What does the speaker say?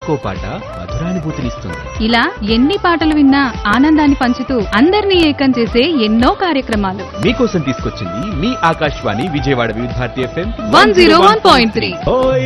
ఒక్కో పాట మధురానుభూతినిస్తుంది. ఇలా ఎన్ని పాటలు విన్నా ఆనందాన్ని పంచుతూ అందరినీ ఏకం చేసే ఎన్నో కార్యక్రమాలు మీకోసం తీసుకొచ్చింది మీ ఆకాశవాణి విజయవాడ వివిధ భారతి FM 101.3.